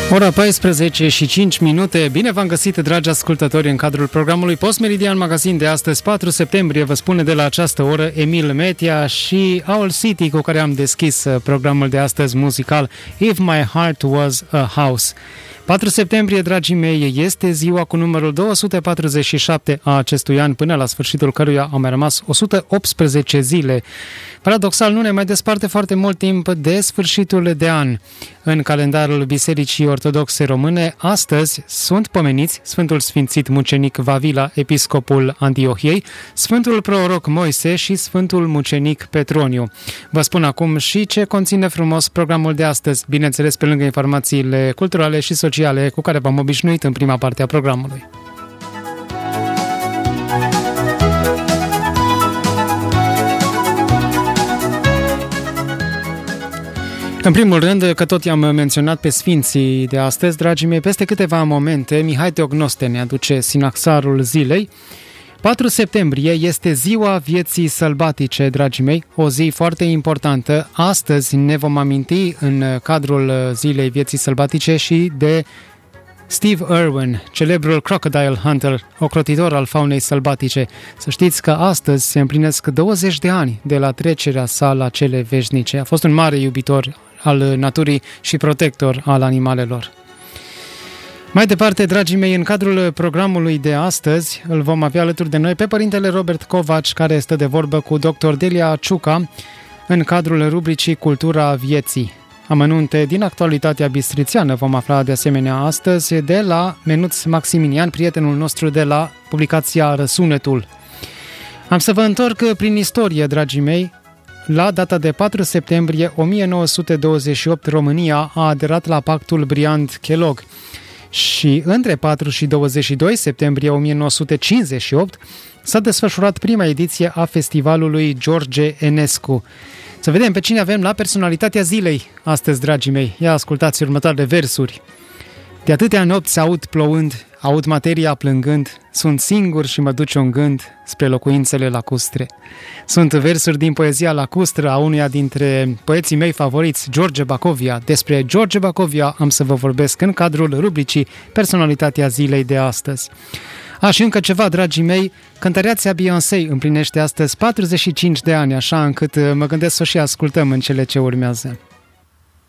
Ora 14 și 5 minute. Bine v-am găsit, dragi ascultători, în cadrul programului Post Meridian Magazin de astăzi, 4 septembrie. Vă spune de la această oră Emil Metea și Owl City, cu care am deschis programul de astăzi muzical, If My Heart Was a House. 4 septembrie, dragii mei, este ziua cu numărul 247 a acestui an, până la sfârșitul căruia au mai rămas 118 zile. Paradoxal, nu ne mai desparte foarte mult timp de sfârșitul de an. În calendarul Bisericii Ortodoxe Române, astăzi sunt pomeniți Sfântul Sfințit Mucenic Vavila, episcopul Antiohiei, Sfântul Proroc Moise și Sfântul Mucenic Petroniu. Vă spun acum și ce conține frumos programul de astăzi, bineînțeles pe lângă informațiile culturale și sociale cu care v-am obișnuit în prima parte a programului. În primul rând, că tot i-am menționat pe sfinții de astăzi, dragii mei, peste câteva momente, Mihai Teognoste ne aduce sinaxarul zilei. 4 septembrie este ziua vieții sălbatice, dragii mei, o zi foarte importantă. Astăzi ne vom aminti în cadrul zilei vieții sălbatice și de Steve Irwin, celebrul crocodile hunter, ocrotitor al faunei sălbatice. Să știți că astăzi se împlinesc 20 de ani de la trecerea sa la cele veșnice. A fost un mare iubitor al naturii și protector al animalelor. Mai departe, dragii mei, în cadrul programului de astăzi îl vom avea alături de noi pe părintele Robert Covaci, care stă de vorbă cu dr. Delia Ciuca în cadrul rubricii Cultura Vieții. Amănunte din actualitatea bistrițeană vom afla de asemenea astăzi de la Menuț Maximinian, prietenul nostru de la publicația Răsunetul. Am să vă întorc prin istorie, dragii mei. La data de 4 septembrie 1928, România a aderat la pactul Briand-Kellogg și între 4 și 22 septembrie 1958 s-a desfășurat prima ediție a festivalului George Enescu. Să vedem pe cine avem la personalitatea zilei astăzi, dragii mei. Ia ascultați următoarele versuri. De atâtea nopți aud plouând, aud materia plângând, sunt singur și mă duce un gând spre locuințele lacustre. Sunt versuri din poezia lacustră a unuia dintre poeții mei favoriți, George Bacovia. Despre George Bacovia am să vă vorbesc în cadrul rubricii Personalitatea zilei de astăzi. Și încă ceva, dragii mei, cântăreața Beyoncé împlinește astăzi 45 de ani, așa încât mă gândesc să o și ascultăm în cele ce urmează.